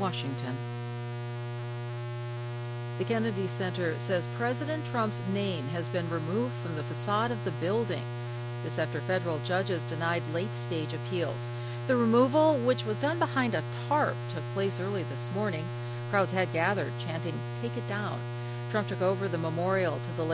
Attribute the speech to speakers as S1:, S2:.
S1: Washington. The Kennedy Center says President Trump's name has been removed from the facade of the building. This after federal judges denied late-stage appeals. The removal, which was done behind a tarp, took place early this morning. Crowds had gathered, chanting, "Take it down." Trump took over the memorial to the